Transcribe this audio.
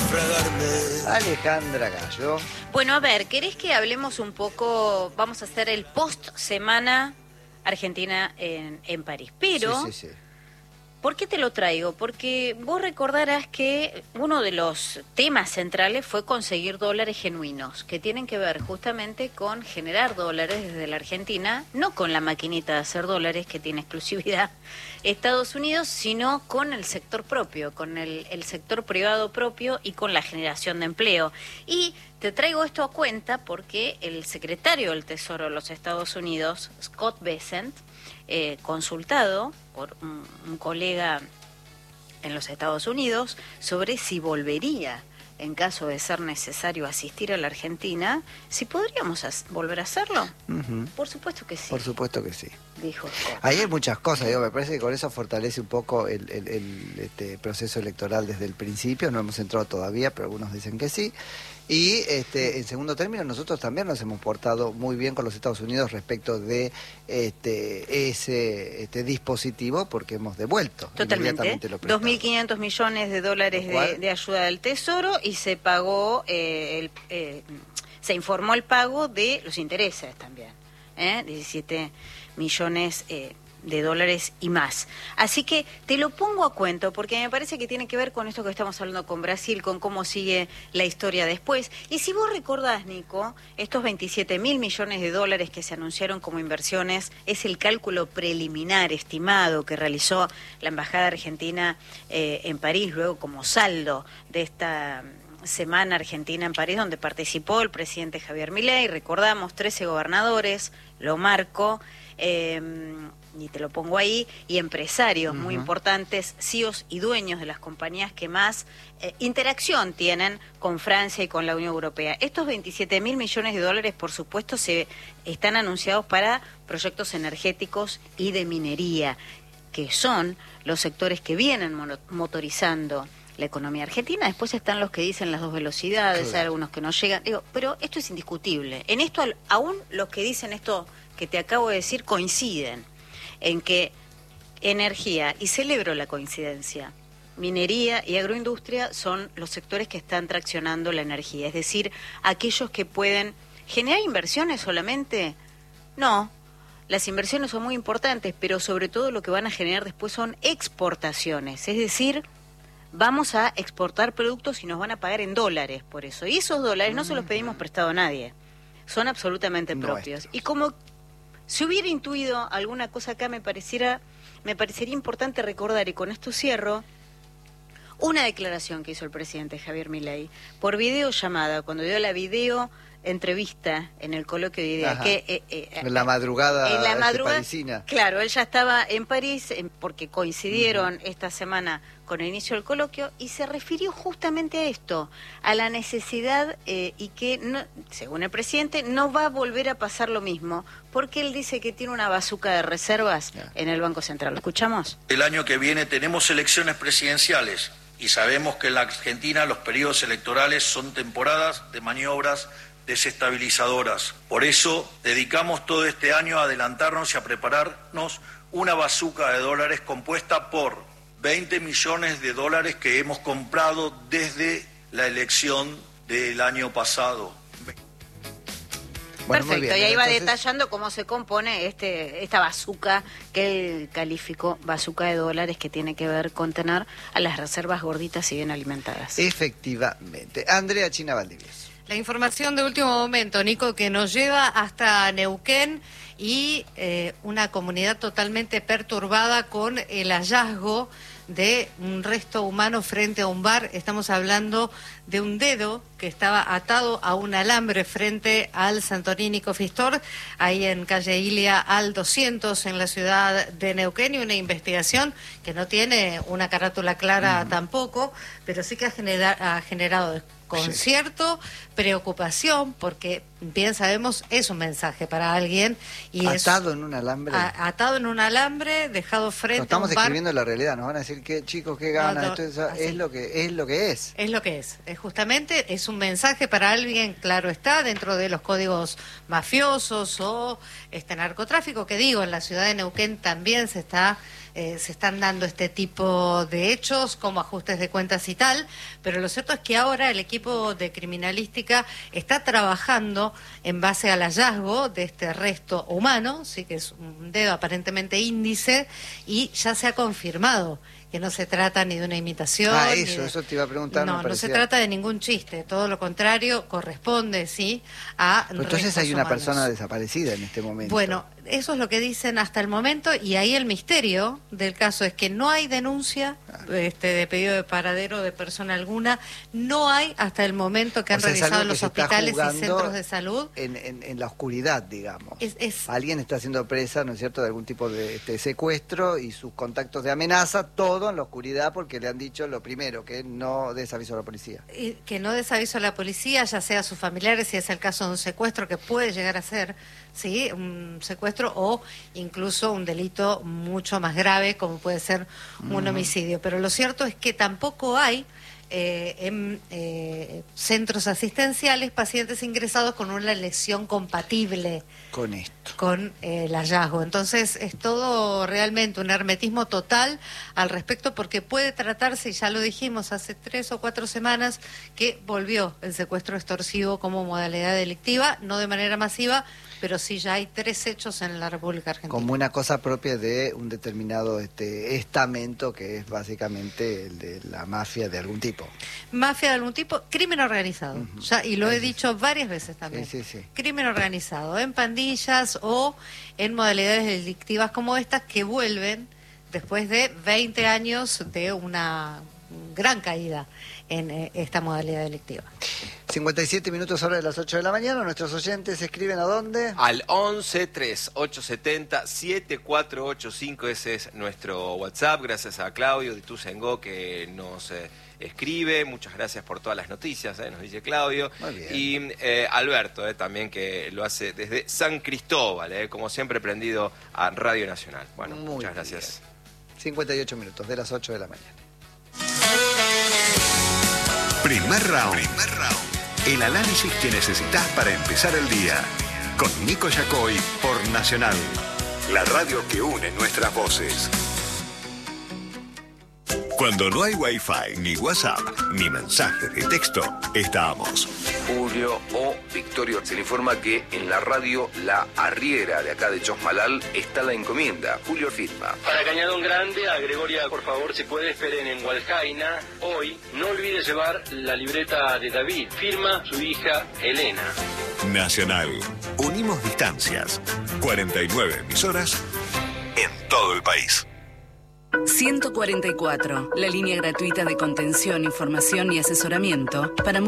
Alejandra Gallo. Bueno, a ver, ¿querés que hablemos un poco? Vamos a hacer el post-semana Argentina en París. Pero, Sí. ¿por qué te lo traigo? Porque vos recordarás que uno de los temas centrales fue conseguir dólares genuinos, que tienen que ver justamente con generar dólares desde la Argentina, no con la maquinita de hacer dólares que tiene exclusividad Estados Unidos, sino con el sector propio, con el sector privado propio y con la generación de empleo. Y te traigo esto a cuenta porque el secretario del Tesoro de los Estados Unidos, Scott Bessent, consultado por un colega en los Estados Unidos sobre si volvería, en caso de ser necesario asistir a la Argentina, si podríamos volver a hacerlo. Por supuesto que sí. Por supuesto que sí. Dijo Scott. Ahí hay muchas cosas, me parece que con eso fortalece un poco el proceso electoral desde el principio. No hemos entrado todavía, pero algunos dicen que sí. Y en segundo término, nosotros también nos hemos portado muy bien con los Estados Unidos respecto de ese dispositivo, porque hemos devuelto Totalmente. 2.500 millones de dólares de ayuda del Tesoro y se pagó, se informó el pago de los intereses también, 17 millones de dólares y más. Así que te lo pongo a cuento porque me parece que tiene que ver con esto que estamos hablando con Brasil, con cómo sigue la historia después. Y si vos recordás, Nico, estos 27.000 millones de dólares que se anunciaron como inversiones es el cálculo preliminar estimado que realizó la Embajada Argentina en París, luego como saldo de esta Semana Argentina en París, donde participó el presidente Javier Milei. Recordamos 13 gobernadores, lo marco, y te lo pongo ahí, y empresarios muy importantes, CEOs y dueños de las compañías que más interacción tienen con Francia y con la Unión Europea. Estos 27.000 millones de dólares, por supuesto, están anunciados para proyectos energéticos y de minería, que son los sectores que vienen motorizando la economía argentina. Después están los que dicen las dos velocidades, claro. Hay algunos que no llegan. Pero esto es indiscutible. En esto, aún los que dicen esto que te acabo de decir coinciden en que energía, y celebro la coincidencia, minería y agroindustria son los sectores que están traccionando la energía. Es decir, aquellos que pueden generar inversiones solamente. No, las inversiones son muy importantes, pero sobre todo lo que van a generar después son exportaciones. Es decir, vamos a exportar productos y nos van a pagar en dólares por eso. Y esos dólares no se los pedimos prestado a nadie. Son absolutamente propios. Y como si hubiera intuido alguna cosa acá, me parecería importante recordar, y con esto cierro, una declaración que hizo el presidente Javier Milei por videollamada, cuando dio la entrevista en el coloquio de ideas. En la madrugada parisina. Claro, él ya estaba en París porque coincidieron esta semana con el inicio del coloquio, y se refirió justamente a esto, a la necesidad y que, no, según el presidente, no va a volver a pasar lo mismo, porque él dice que tiene una bazuca de reservas en el Banco Central. ¿Lo escuchamos? El año que viene tenemos elecciones presidenciales y sabemos que en la Argentina los periodos electorales son temporadas de maniobras desestabilizadoras. Por eso dedicamos todo este año a adelantarnos y a prepararnos una bazuca de dólares compuesta por 20 millones de dólares que hemos comprado desde la elección del año pasado. Bueno, perfecto, bien, y ahí va entonces detallando cómo se compone esta bazuca que él calificó bazuca de dólares, que tiene que ver con tener a las reservas gorditas y bien alimentadas. Efectivamente. Andrea China Valdivieso. La información de último momento, Nico, que nos lleva hasta Neuquén y una comunidad totalmente perturbada con el hallazgo de un resto humano frente a un bar. Estamos hablando de un dedo que estaba atado a un alambre frente al Santorini Coffee Store, ahí en calle Ilia al 200 en la ciudad de Neuquén, y una investigación que no tiene una carátula clara tampoco, pero sí que ha generado desconcierto, preocupación, porque bien sabemos es un mensaje para alguien. Y atado en un alambre. Atado en un alambre, dejado frente a un bar. Estamos describiendo la realidad, nos van a decir que chicos, qué ganas, es lo que es. Es lo que es justamente, es un mensaje para alguien, claro está, dentro de los códigos mafiosos o narcotráfico, que digo, en la ciudad de Neuquén también se está se están dando este tipo de hechos, como ajustes de cuentas y tal, pero lo cierto es que ahora el equipo de criminalística está trabajando en base al hallazgo de este resto humano, sí, que es un dedo aparentemente índice, y ya se ha confirmado que no se trata ni de una imitación. Eso te iba a preguntar. No se trata de ningún chiste, todo lo contrario, corresponde, sí, a... Pero entonces hay una persona desaparecida en este momento. Bueno, eso es lo que dicen hasta el momento, y ahí el misterio del caso es que no hay denuncia de pedido de paradero de persona alguna, no hay hasta el momento que han revisado los hospitales y centros de salud. En la oscuridad, digamos. Alguien está siendo presa, ¿no es cierto?, de algún tipo de secuestro, y sus contactos de amenaza, todo en la oscuridad, porque le han dicho lo primero, que no des aviso a la policía. Que no des aviso a la policía, ya sea a sus familiares, si es el caso de un secuestro, que puede llegar a ser, sí, un secuestro o incluso un delito mucho más grave, como puede ser un homicidio. Pero lo cierto es que tampoco hay en centros asistenciales pacientes ingresados con una lesión compatible con esto, con el hallazgo. Entonces es todo realmente un hermetismo total al respecto, porque puede tratarse, y ya lo dijimos hace 3 o 4 semanas, que volvió el secuestro extorsivo como modalidad delictiva, no de manera masiva, pero sí ya hay 3 hechos en la República Argentina. Como una cosa propia de un determinado estamento, que es básicamente el de la mafia de algún tipo. Mafia de algún tipo, crimen organizado, ya, y lo he dicho varias veces también. Sí. Crimen organizado, en pandillas o en modalidades delictivas como estas, que vuelven después de 20 años de una gran caída en esta modalidad delictiva. 57 minutos ahora de las 8 de la mañana. Nuestros oyentes escriben ¿a dónde? Al 11-3870-7485, ese es nuestro WhatsApp. Gracias a Claudio de Ituzaingó que nos escribe. Muchas gracias por todas las noticias, nos dice Claudio. Muy bien. Y Alberto también, que lo hace desde San Cristóbal, como siempre prendido a Radio Nacional. Bueno, muchas gracias. 58 minutos de las 8 de la mañana. Primer round. El análisis que necesitas para empezar el día. Con Nico Yacoy por Nacional. La radio que une nuestras voces. Cuando no hay Wi-Fi, ni WhatsApp, ni mensajes de texto, estamos. Julio o Victorio, se le informa que en la radio La Arriera de acá de Chosmalal está la encomienda. Julio firma. Para Cañadón Grande, a Gregoria, por favor, si puede, esperen en Hualjaina. Hoy, no olvide llevar la libreta de David. Firma su hija Elena. Nacional. Unimos distancias. 49 emisoras en todo el país. 144, la línea gratuita de contención, información y asesoramiento para